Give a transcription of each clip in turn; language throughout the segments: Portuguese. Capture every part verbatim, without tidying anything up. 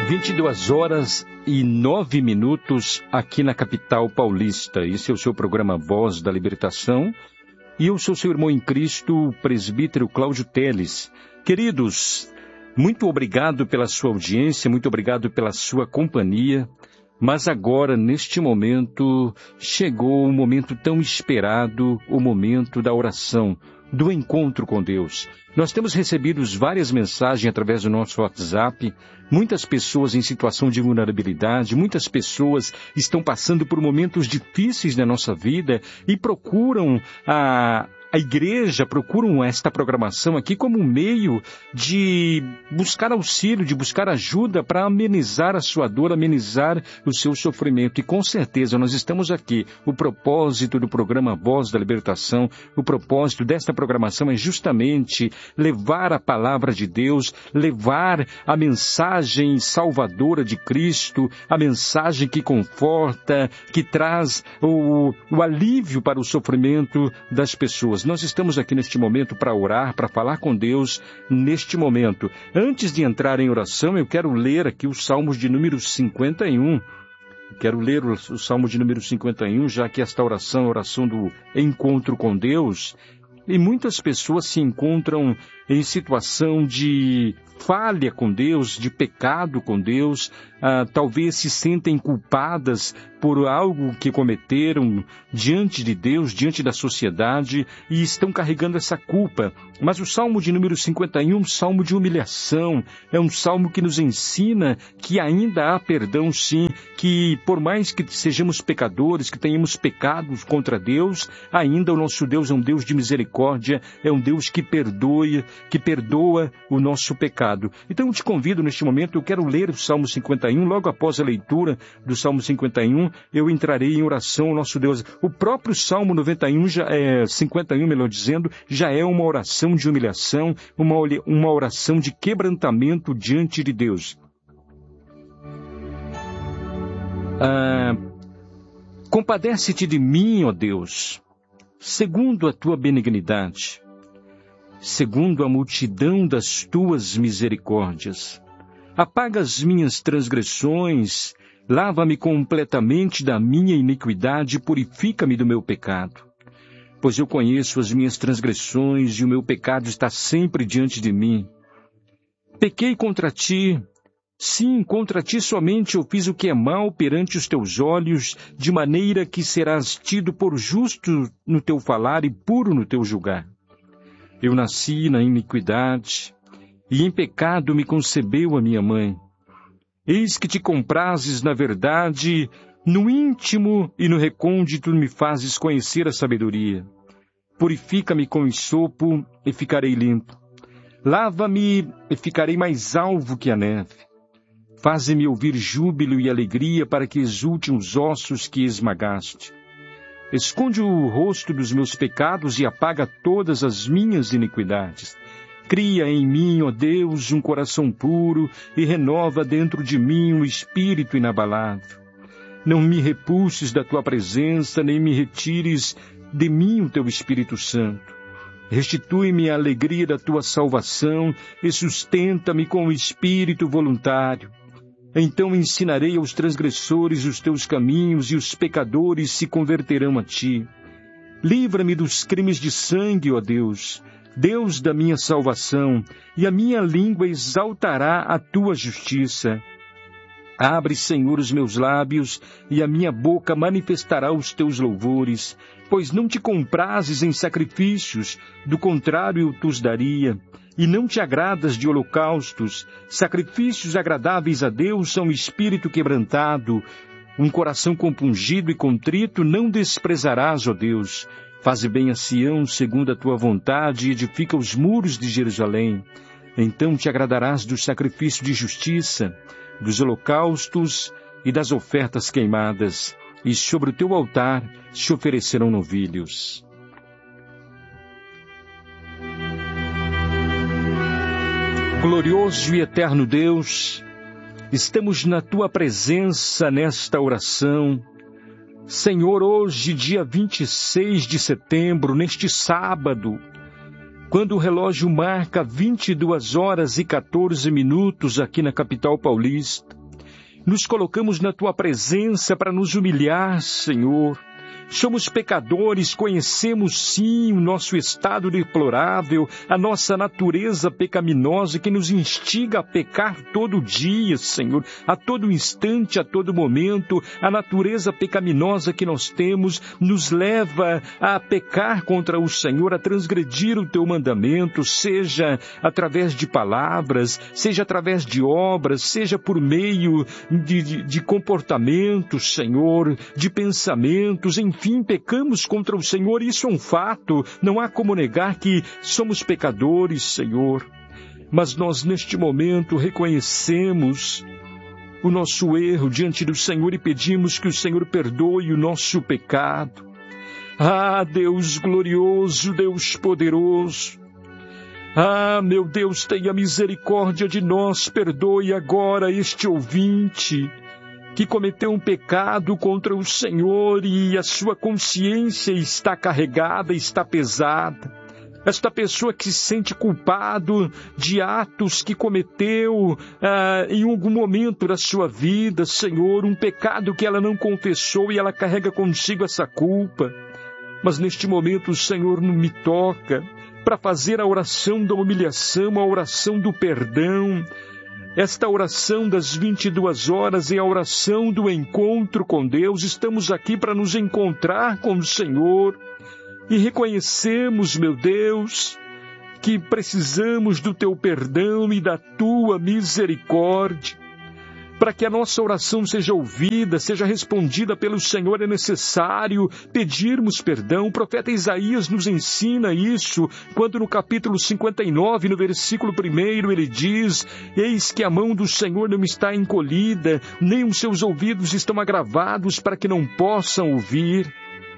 vinte e duas horas e nove minutos aqui na capital paulista. Esse é o seu programa Voz da Libertação. E eu sou seu irmão em Cristo, o presbítero Cláudio Teles. Queridos, muito obrigado pela sua audiência, muito obrigado pela sua companhia. Mas agora, neste momento, chegou o momento tão esperado, o momento da oração, do encontro com Deus. Nós temos recebido várias mensagens através do nosso WhatsApp, muitas pessoas em situação de vulnerabilidade, muitas pessoas estão passando por momentos difíceis na nossa vida e procuram a... A igreja procuram esta programação aqui como um meio de buscar auxílio, de buscar ajuda para amenizar a sua dor, amenizar o seu sofrimento. E com certeza nós estamos aqui. O propósito do programa Voz da Libertação, o propósito desta programação é justamente levar a palavra de Deus, levar a mensagem salvadora de Cristo, a mensagem que conforta, que traz o, o alívio para o sofrimento das pessoas. Nós estamos aqui neste momento para orar, para falar com Deus neste momento. Antes de entrar em oração, eu quero ler aqui os Salmos de número cinquenta e um. Quero ler o, o Salmo de número cinquenta e um, já que esta oração é a oração do encontro com Deus. E muitas pessoas se encontram em situação de falha com Deus, de pecado com Deus, ah, talvez se sentem culpadas por algo que cometeram diante de Deus, diante da sociedade, e estão carregando essa culpa. Mas o Salmo de número cinquenta e um é um salmo de humilhação, é um salmo que nos ensina que ainda há perdão sim, que por mais que sejamos pecadores, que tenhamos pecados contra Deus, ainda o nosso Deus é um Deus de misericórdia, é um Deus que perdoa, que perdoa o nosso pecado. Então eu te convido neste momento, eu quero ler o Salmo cinquenta e um, logo após a leitura do Salmo cinquenta e um, eu entrarei em oração ao nosso Deus. O próprio Salmo noventa e um, já é, cinquenta e um, melhor dizendo, já é uma oração de humilhação, uma, uma oração de quebrantamento diante de Deus. Ah, compadece-te de mim, ó Deus, segundo a tua benignidade, segundo a multidão das tuas misericórdias. Apaga as minhas transgressões, lava-me completamente da minha iniquidade e purifica-me do meu pecado. Pois eu conheço as minhas transgressões e o meu pecado está sempre diante de mim. Pequei contra ti, sim, contra ti somente eu fiz o que é mal perante os teus olhos, de maneira que serás tido por justo no teu falar e puro no teu julgar. Eu nasci na iniquidade, e em pecado me concebeu a minha mãe. Eis que te comprazes na verdade, no íntimo e no recôndito me fazes conhecer a sabedoria. Purifica-me com esopo e ficarei limpo. Lava-me e ficarei mais alvo que a neve. Faze-me ouvir júbilo e alegria para que exultem os ossos que esmagaste. Esconde o rosto dos meus pecados e apaga todas as minhas iniquidades. Cria em mim, ó Deus, um coração puro e renova dentro de mim um espírito inabalável. Não me repulses da tua presença, nem me retires de mim o teu Espírito Santo. Restitui-me a alegria da tua salvação e sustenta-me com o espírito voluntário. Então ensinarei aos transgressores os teus caminhos e os pecadores se converterão a ti. Livra-me dos crimes de sangue, ó Deus, Deus da minha salvação, e a minha língua exaltará a tua justiça. Abre, Senhor, os meus lábios, e a minha boca manifestará os teus louvores, pois não te comprazes em sacrifícios, do contrário eu tus daria. E não te agradas de holocaustos, sacrifícios agradáveis a Deus são espírito quebrantado, um coração compungido e contrito não desprezarás, ó Deus. Faze bem a Sião segundo a tua vontade e edifica os muros de Jerusalém. Então te agradarás dos sacrifícios de justiça, dos holocaustos e das ofertas queimadas, e sobre o teu altar se oferecerão novilhos. Glorioso e eterno Deus, estamos na tua presença nesta oração. Senhor, hoje, dia vinte e seis de setembro, neste sábado, quando o relógio marca vinte e duas horas e quatorze minutos aqui na capital paulista, Nos colocamos na Tua presença para nos humilhar, Senhor. Somos pecadores, conhecemos sim o nosso estado deplorável, a nossa natureza pecaminosa que nos instiga a pecar todo dia, Senhor, a todo instante, a todo momento. A natureza pecaminosa que nós temos nos leva a pecar contra o Senhor, a transgredir o Teu mandamento, seja através de palavras, seja através de obras, seja por meio de, de, de comportamentos, Senhor, de pensamentos, enfim. Enfim, pecamos contra o Senhor, isso é um fato, não há como negar que somos pecadores, Senhor. Mas nós, neste momento, reconhecemos o nosso erro diante do Senhor e pedimos que o Senhor perdoe o nosso pecado. Ah, Deus glorioso, Deus poderoso. Ah, meu Deus, tenha misericórdia de nós, perdoe agora este ouvinte que cometeu um pecado contra o Senhor e a sua consciência está carregada, está pesada. Esta pessoa que se sente culpado de atos que cometeu ah, em algum momento da sua vida, Senhor, um pecado que ela não confessou e ela carrega consigo essa culpa. Mas neste momento o Senhor não me toca para fazer a oração da humilhação, a oração do perdão. Esta oração das vinte e duas horas é a oração do encontro com Deus. Estamos aqui para nos encontrar com o Senhor e reconhecemos, meu Deus, que precisamos do Teu perdão e da Tua misericórdia. Para que a nossa oração seja ouvida, seja respondida pelo Senhor, é necessário pedirmos perdão. O profeta Isaías nos ensina isso, quando no capítulo cinquenta e nove, no versículo primeiro, ele diz: eis que a mão do Senhor não está encolhida, nem os seus ouvidos estão agravados para que não possam ouvir.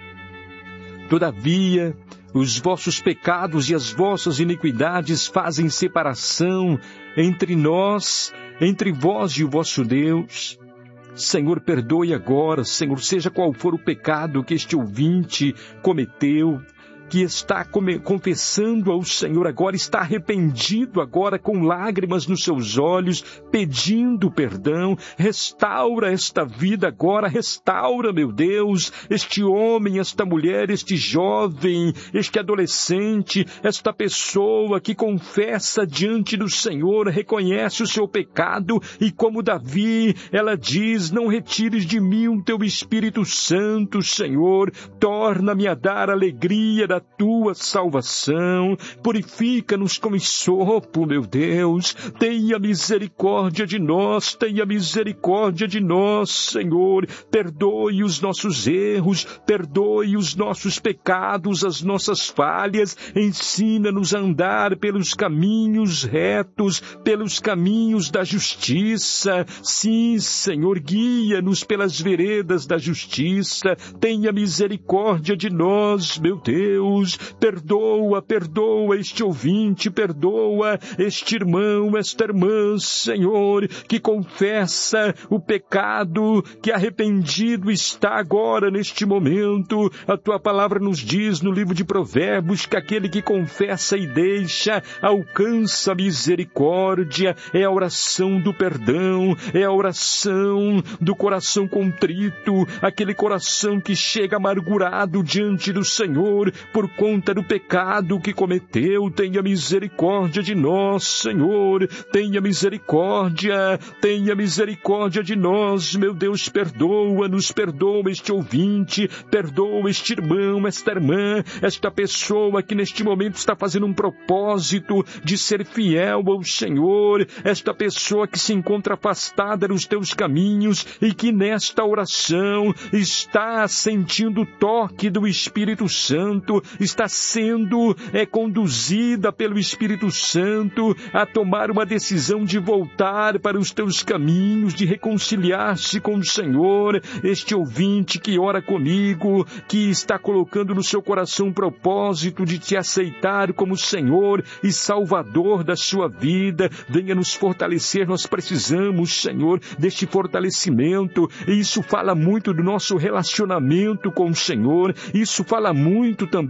Todavia, os vossos pecados e as vossas iniquidades fazem separação entre nós, entre vós e o vosso Deus. Senhor, perdoe agora, Senhor, seja qual for o pecado que este ouvinte cometeu, que está confessando ao Senhor agora, está arrependido agora, com lágrimas nos seus olhos, pedindo perdão. Restaura esta vida agora, restaura, meu Deus, este homem, esta mulher, este jovem, este adolescente, esta pessoa que confessa diante do Senhor, reconhece o seu pecado e, como Davi, ela diz: não retires de mim o Teu Espírito Santo, Senhor, torna-me a dar alegria da Tua salvação, purifica-nos com sopo, meu Deus, tenha misericórdia de nós, tenha misericórdia de nós, Senhor, perdoe os nossos erros, perdoe os nossos pecados, as nossas falhas, ensina-nos a andar pelos caminhos retos, pelos caminhos da justiça. Sim, Senhor, guia-nos pelas veredas da justiça, tenha misericórdia de nós, meu Deus. Perdoa, perdoa este ouvinte, perdoa este irmão, esta irmã, Senhor, que confessa o pecado, que arrependido está agora neste momento. A Tua palavra nos diz no livro de Provérbios que aquele que confessa e deixa alcança misericórdia. É a oração do perdão, é a oração do coração contrito, aquele coração que chega amargurado diante do Senhor por conta do pecado que cometeu. Tenha misericórdia de nós, Senhor, tenha misericórdia, tenha misericórdia de nós, meu Deus, perdoa-nos, perdoa este ouvinte, perdoa este irmão, esta irmã, esta pessoa que neste momento está fazendo um propósito de ser fiel ao Senhor, esta pessoa que se encontra afastada dos Teus caminhos e que nesta oração está sentindo o toque do Espírito Santo, está sendo é, conduzida pelo Espírito Santo a tomar uma decisão de voltar para os Teus caminhos, de reconciliar-se com o Senhor. Este ouvinte que ora comigo, que está colocando no seu coração um propósito de Te aceitar como Senhor e Salvador da sua vida, venha nos fortalecer. Nós precisamos, Senhor, deste fortalecimento, e isso fala muito do nosso relacionamento com o Senhor, isso fala muito também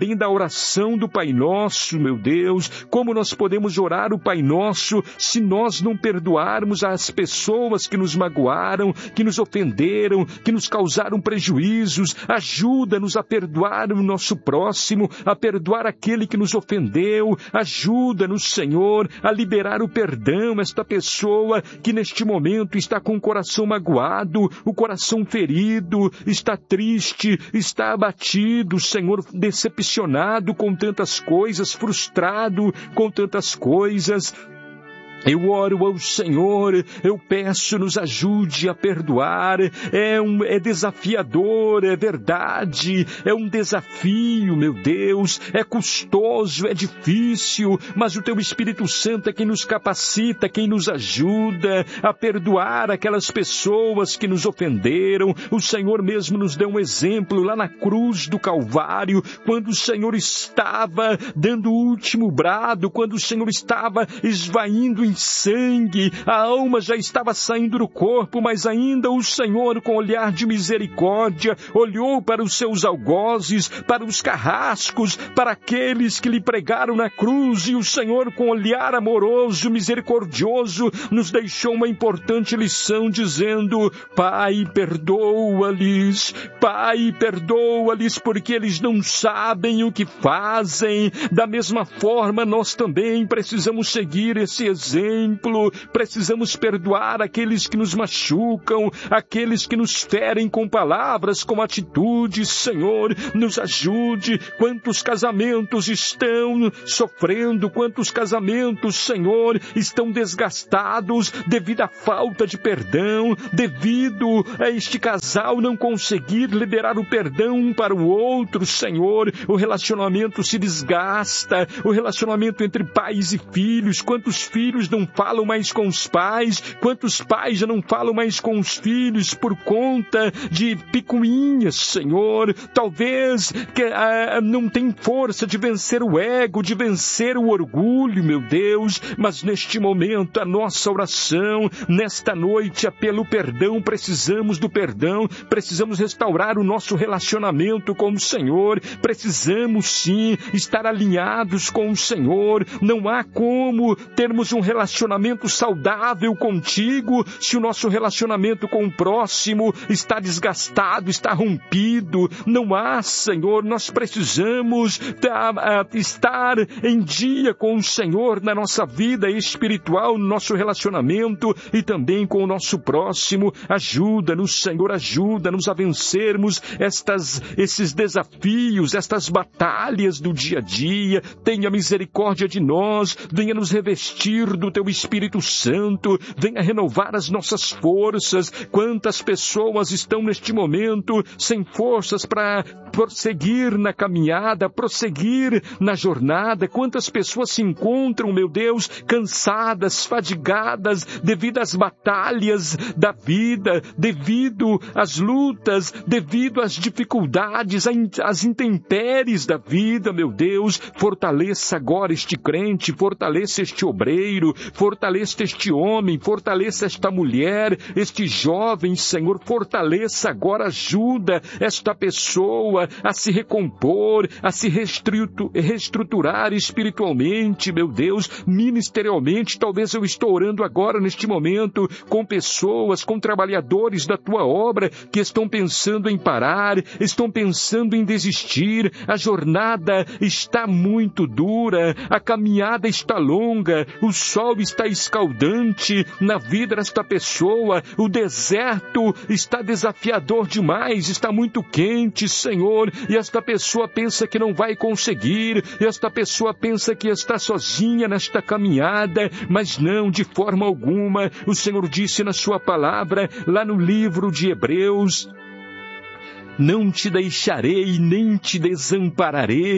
também da oração do Pai Nosso, meu Deus. Como nós podemos orar o Pai Nosso se nós não perdoarmos as pessoas que nos magoaram, que nos ofenderam, que nos causaram prejuízos? Ajuda-nos a perdoar o nosso próximo, a perdoar aquele que nos ofendeu. Ajuda-nos, Senhor, a liberar o perdão a esta pessoa que neste momento está com o coração magoado, o coração ferido, está triste, está abatido, Senhor, decepcionado com tantas coisas, frustrado com tantas coisas. Eu oro ao Senhor, eu peço, nos ajude a perdoar. É, um, é desafiador, é verdade, é um desafio, meu Deus, é custoso, é difícil, mas o Teu Espírito Santo é quem nos capacita, quem nos ajuda a perdoar aquelas pessoas que nos ofenderam. O Senhor mesmo nos deu um exemplo lá na cruz do Calvário, quando o Senhor estava dando o último brado, quando o Senhor estava esvaindo em sangue, a alma já estava saindo do corpo, mas ainda o Senhor, com olhar de misericórdia, olhou para os seus algozes, para os carrascos, para aqueles que lhe pregaram na cruz, e o Senhor, com olhar amoroso, misericordioso, nos deixou uma importante lição, dizendo: Pai, perdoa-lhes, Pai, perdoa-lhes, porque eles não sabem o que fazem. Da mesma forma, nós também precisamos seguir esse exemplo. Precisamos perdoar aqueles que nos machucam, aqueles que nos ferem com palavras, com atitudes. Senhor, nos ajude. Quantos casamentos estão sofrendo, quantos casamentos, Senhor, estão desgastados devido à falta de perdão, devido a este casal não conseguir liberar o perdão um para o outro. Senhor, o relacionamento se desgasta, o relacionamento entre pais e filhos. Quantos filhos não falam mais com os pais, quantos pais já não falam mais com os filhos por conta de picuinhas, Senhor? Talvez que, ah, não tem força de vencer o ego, de vencer o orgulho, meu Deus, mas neste momento a nossa oração, nesta noite, é pelo perdão. Precisamos do perdão, precisamos restaurar o nosso relacionamento com o Senhor, precisamos sim estar alinhados com o Senhor. Não há como termos um relacionamento relacionamento saudável contigo se o nosso relacionamento com o próximo está desgastado, está rompido. Não há, Senhor, nós precisamos estar em dia com o Senhor na nossa vida espiritual, no nosso relacionamento e também com o nosso próximo. Ajuda-nos, Senhor, ajuda-nos a vencermos estas, esses desafios, estas batalhas do dia a dia. Tenha misericórdia de nós, venha nos revestir do Teu Espírito Santo, venha renovar as nossas forças. Quantas pessoas estão neste momento sem forças para prosseguir na caminhada, prosseguir na jornada? Quantas pessoas se encontram, meu Deus, cansadas, fadigadas devido às batalhas da vida, devido às lutas, devido às dificuldades, às intempéries da vida, meu Deus. Fortaleça agora este crente, fortaleça este obreiro, fortaleça este homem, fortaleça esta mulher, este jovem, Senhor, fortaleça agora, ajuda esta pessoa a se recompor, a se reestruturar espiritualmente, meu Deus, ministerialmente. Talvez eu estou orando agora, neste momento, com pessoas, com trabalhadores da Tua obra que estão pensando em parar, estão pensando em desistir. A jornada está muito dura, a caminhada está longa, o sol está escaldante na vida desta pessoa, o deserto está desafiador demais, está muito quente, Senhor, e esta pessoa pensa que não vai conseguir, e esta pessoa pensa que está sozinha nesta caminhada, mas não, de forma alguma. O Senhor disse na Sua palavra, lá no livro de Hebreus: não te deixarei, nem te desampararei.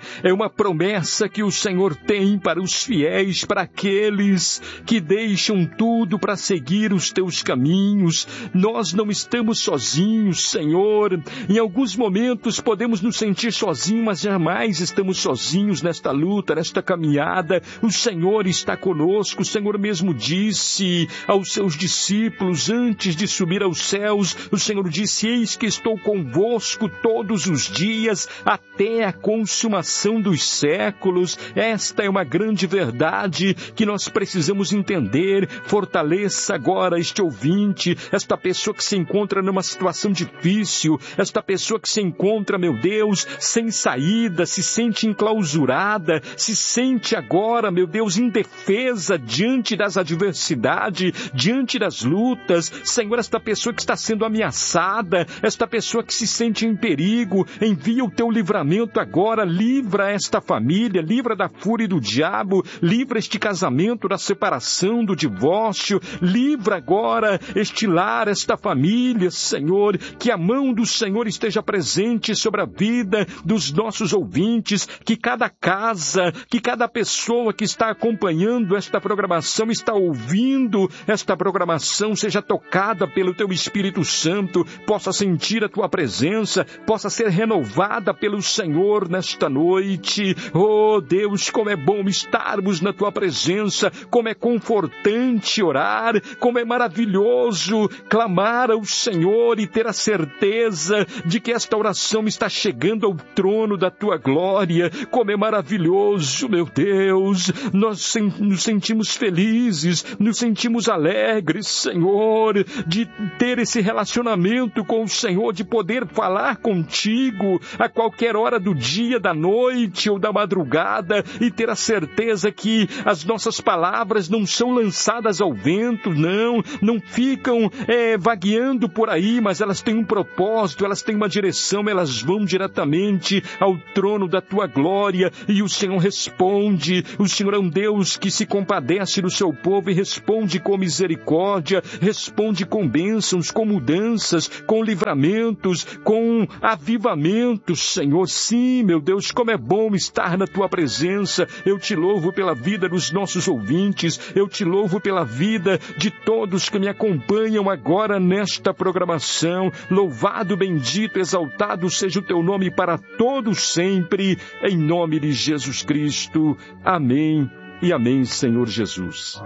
é uma promessa que o Senhor tem para os fiéis, para aqueles que deixam tudo para seguir os teus caminhos. Nós não estamos sozinhos, Senhor. Em alguns momentos podemos nos sentir sozinhos, mas jamais estamos sozinhos nesta luta, nesta caminhada. O Senhor está conosco. O Senhor mesmo disse aos seus discípulos, antes de subir aos céus, o Senhor disse: eis que estou convosco todos os dias, até a consumação dos séculos. Esta é uma grande verdade que nós precisamos entender. Fortaleça agora este ouvinte, esta pessoa que se encontra numa situação difícil, esta pessoa que se encontra, meu Deus, sem saída, se sente enclausurada, se sente agora, meu Deus, indefesa diante das adversidades, diante das lutas. Senhor, esta pessoa que está sendo ameaçada, esta pessoa que se sente em perigo, envia o teu livramento agora, livra esta família, livra da fúria do diabo, livra este casamento da separação, do divórcio, livra agora este lar, esta família, Senhor, que a mão do Senhor esteja presente sobre a vida dos nossos ouvintes, que cada casa, que cada pessoa que está acompanhando esta programação, está ouvindo esta programação, seja tocada pelo teu Espírito Santo, possa sentir a tua presença, possa ser renovada pelo Senhor nesta noite. Oh Deus, como é bom estarmos na tua presença, como é confortante orar, como é maravilhoso clamar ao Senhor e ter a certeza de que esta oração está chegando ao trono da tua glória. Como é maravilhoso, meu Deus, nós nos sentimos felizes, nos sentimos alegres, Senhor, de ter esse relacionamento com o Senhor, de poder falar contigo a qualquer hora do dia, da noite ou da madrugada, e ter a certeza que as nossas palavras não são lançadas ao vento, não, não ficam é, vagueando por aí, mas elas têm um propósito, elas têm uma direção, elas vão diretamente ao trono da tua glória, e o Senhor responde. O Senhor é um Deus que se compadece do seu povo e responde com misericórdia, responde com bênçãos, com mudanças, com livramentos, com avivamentos, Senhor. Sim, meu Deus, como é bom estar na tua presença. Eu te louvo pela vida dos nossos ouvintes, eu te louvo pela vida de todos que me acompanham agora nesta programação. Louvado, bendito, exaltado seja o teu nome para todos sempre, em nome de Jesus Cristo. Amém e amém, Senhor Jesus.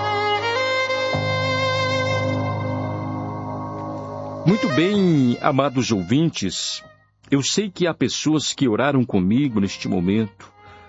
Muito bem, amados ouvintes, eu sei que há pessoas que oraram comigo neste momento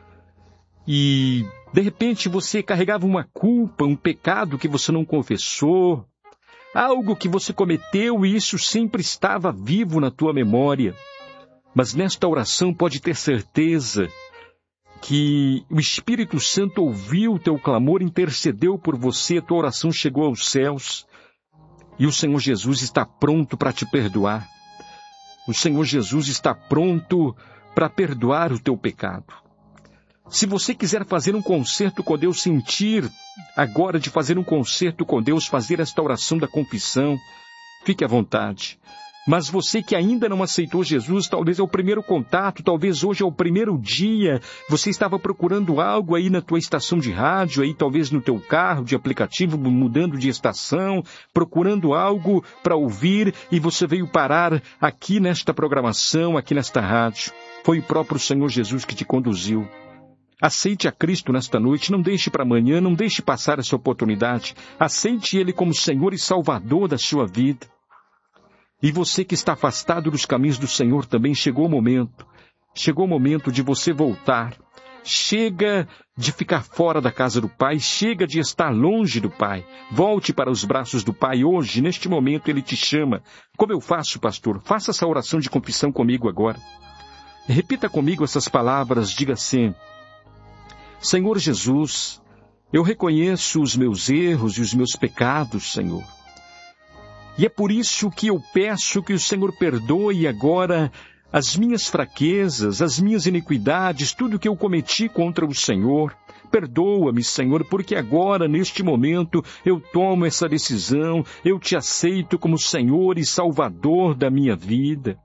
e, de repente, você carregava uma culpa, um pecado que você não confessou, algo que você cometeu e isso sempre estava vivo na tua memória. Mas nesta oração pode ter certeza que o Espírito Santo ouviu o teu clamor, intercedeu por você, a tua oração chegou aos céus e o Senhor Jesus está pronto para te perdoar. O Senhor Jesus está pronto para perdoar o teu pecado. Se você quiser fazer um concerto com Deus, sentir agora de fazer um concerto com Deus, fazer esta oração da confissão, fique à vontade. Mas você que ainda não aceitou Jesus, talvez é o primeiro contato, talvez hoje é o primeiro dia, você estava procurando algo aí na tua estação de rádio, aí talvez no teu carro de aplicativo, mudando de estação, procurando algo para ouvir e você veio parar aqui nesta programação, aqui nesta rádio. Foi o próprio Senhor Jesus que te conduziu. Aceite a Cristo nesta noite, não deixe para amanhã, não deixe passar essa oportunidade. Aceite Ele como Senhor e Salvador da sua vida. E você que está afastado dos caminhos do Senhor também, chegou o momento. Chegou o momento de você voltar. Chega de ficar fora da casa do Pai, chega de estar longe do Pai. Volte para os braços do Pai hoje, neste momento Ele te chama. Como eu faço, pastor? Faça essa oração de confissão comigo agora. Repita comigo essas palavras, diga assim: Senhor Jesus, eu reconheço os meus erros e os meus pecados, Senhor. E é por isso que eu peço que o Senhor perdoe agora as minhas fraquezas, as minhas iniquidades, tudo que eu cometi contra o Senhor. Perdoa-me, Senhor, porque agora, neste momento, eu tomo essa decisão, eu te aceito como Senhor e Salvador da minha vida.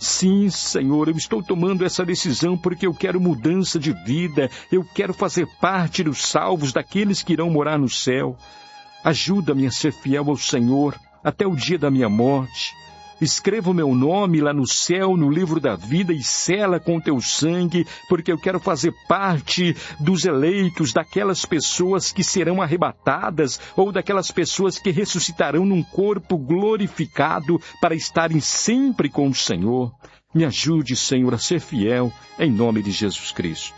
Sim, Senhor, eu estou tomando essa decisão porque eu quero mudança de vida, eu quero fazer parte dos salvos, daqueles que irão morar no céu. Ajuda-me a ser fiel ao Senhor até o dia da minha morte. Escreva o meu nome lá no céu, no livro da vida, e sela com o teu sangue, porque eu quero fazer parte dos eleitos, daquelas pessoas que serão arrebatadas, ou daquelas pessoas que ressuscitarão num corpo glorificado para estarem sempre com o Senhor. Me ajude, Senhor, a ser fiel, em nome de Jesus Cristo.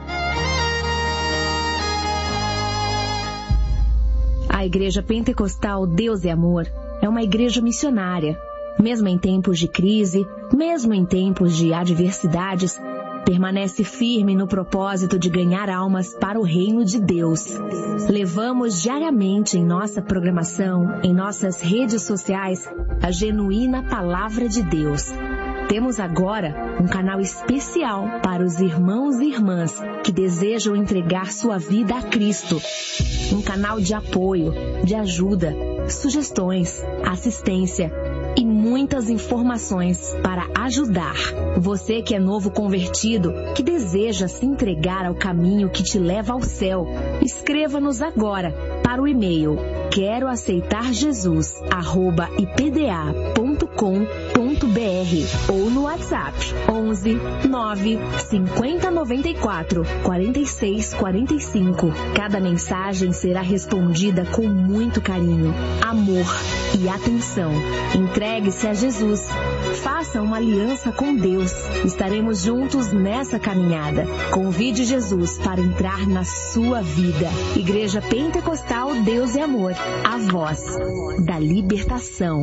A Igreja Pentecostal Deus é Amor é uma igreja missionária. Mesmo em tempos de crise, mesmo em tempos de adversidades, permanece firme no propósito de ganhar almas para o reino de Deus. Levamos diariamente em nossa programação, em nossas redes sociais, a genuína Palavra de Deus. Temos agora um canal especial para os irmãos e irmãs que desejam entregar sua vida a Cristo. Um canal de apoio, de ajuda, sugestões, assistência e muitas informações para ajudar. Você que é novo convertido, que deseja se entregar ao caminho que te leva ao céu, escreva-nos agora para o e-mail quero aceitar Jesus arroba i p d a ponto com ponto b r ou no WhatsApp onze nove cinquenta noventa e quatro quarenta e seis quarenta e cinco. Cada mensagem será respondida com muito carinho, amor e atenção. Entregue-se a Jesus. Faça uma aliança com Deus. Estaremos juntos nessa caminhada. Convide Jesus para entrar na sua vida. Igreja Pentecostal Deus é Amor. A voz da libertação.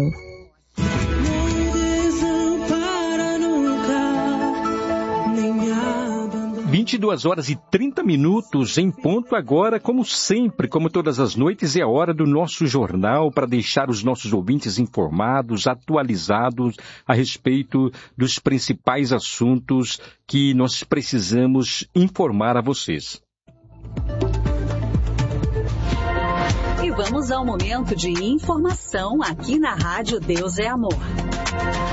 vinte e duas horas e trinta minutos em ponto agora, como sempre, como todas as noites, é a hora do nosso jornal para deixar os nossos ouvintes informados, atualizados a respeito dos principais assuntos que nós precisamos informar a vocês. E vamos ao momento de informação aqui na Rádio Deus é Amor.